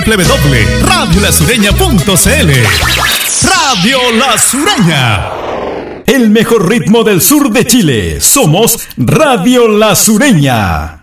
www.radiolasureña.cl. Radio La Sureña. El mejor ritmo del sur de Chile. Somos Radio La Sureña.